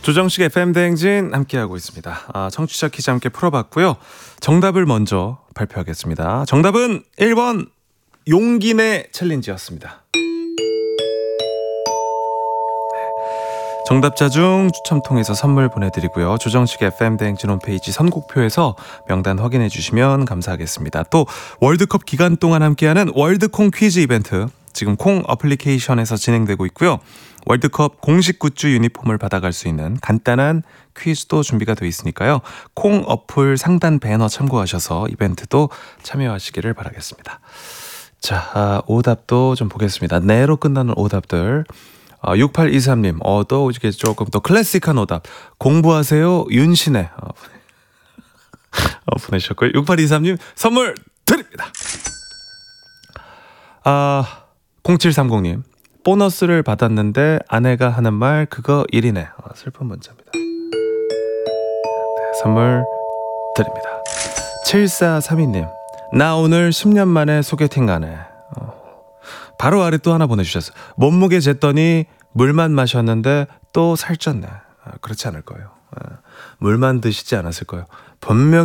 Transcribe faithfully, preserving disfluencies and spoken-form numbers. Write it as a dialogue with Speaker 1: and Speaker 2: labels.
Speaker 1: 조정식 에프엠 대행진 함께하고 있습니다. 아, 청취자 퀴즈 함께 풀어봤고요. 정답을 먼저 발표하겠습니다. 정답은 일 번 용기내 챌린지였습니다. 정답자 중 추첨 통해서 선물 보내드리고요. 조정식 에프엠 대행진 홈페이지 선곡표에서 명단 확인해 주시면 감사하겠습니다. 또 월드컵 기간 동안 함께하는 월드콩 퀴즈 이벤트 지금 콩 어플리케이션에서 진행되고 있고요. 월드컵 공식 굿즈 유니폼을 받아갈 수 있는 간단한 퀴즈도 준비가 되어 있으니까요. 콩 어플 상단 배너 참고하셔서 이벤트도 참여하시기를 바라겠습니다. 자, 아, 오답도 좀 보겠습니다. 네로 끝나는 오답들. 어, 육팔이삼 님, 어, 또 이게 조금 더 클래식한 오답. 공부하세요, 윤신혜. 어, 어, 보내주셨고요. 육팔이삼 님, 선물 드립니다. 아, 공칠삼공 님, 보너스를 받았는데 아내가 하는 말 그거 일이네. 어, 슬픈 문자입니다. 네, 선물 드립니다. 칠사삼이 님, 나 오늘 십 년 만에 소개팅 가네. 어, 바로 아래 또 하나 보내주셨어요. 몸무게 쟀더니 물만 마셨는데 또 살쪘네. 아, 그렇지 않을 거예요. 아, 물만 드시지 않았을 거예요. 분명히